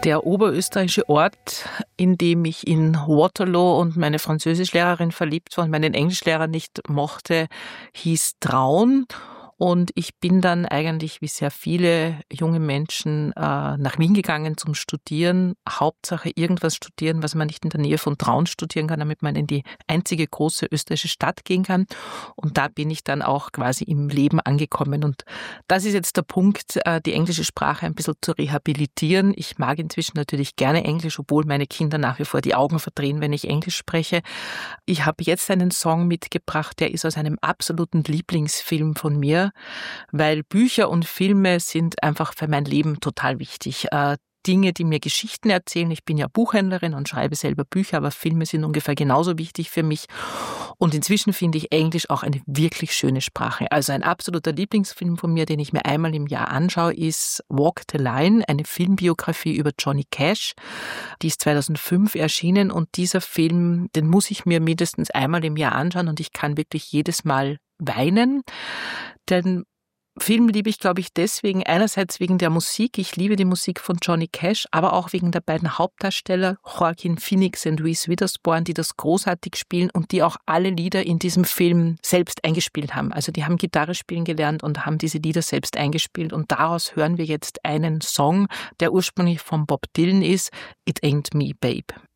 Der oberösterreichische Ort, in dem ich in Waterloo und meine Französischlehrerin verliebt war und meinen Englischlehrer nicht mochte, hieß Traun. Und ich bin dann eigentlich, wie sehr viele junge Menschen, nach Wien gegangen zum Studieren. Hauptsache irgendwas studieren, was man nicht in der Nähe von Traun studieren kann, damit man in die einzige große österreichische Stadt gehen kann. Und da bin ich dann auch quasi im Leben angekommen. Und das ist jetzt der Punkt, die englische Sprache ein bisschen zu rehabilitieren. Ich mag inzwischen natürlich gerne Englisch, obwohl meine Kinder nach wie vor die Augen verdrehen, wenn ich Englisch spreche. Ich habe jetzt einen Song mitgebracht, der ist aus einem absoluten Lieblingsfilm von mir, weil Bücher und Filme sind einfach für mein Leben total wichtig. Dinge, die mir Geschichten erzählen. Ich bin ja Buchhändlerin und schreibe selber Bücher, aber Filme sind ungefähr genauso wichtig für mich. Und inzwischen finde ich Englisch auch eine wirklich schöne Sprache. Also ein absoluter Lieblingsfilm von mir, den ich mir einmal im Jahr anschaue, ist Walk the Line, eine Filmbiografie über Johnny Cash. Die ist 2005 erschienen und dieser Film, den muss ich mir mindestens einmal im Jahr anschauen und ich kann wirklich jedes Mal weinen. Den Film liebe ich, glaube ich, deswegen, einerseits wegen der Musik, ich liebe die Musik von Johnny Cash, aber auch wegen der beiden Hauptdarsteller, Joaquin Phoenix und Reese Witherspoon, die das großartig spielen und die auch alle Lieder in diesem Film selbst eingespielt haben. Also die haben Gitarre spielen gelernt und haben diese Lieder selbst eingespielt und daraus hören wir jetzt einen Song, der ursprünglich von Bob Dylan ist, It Ain't Me, Babe.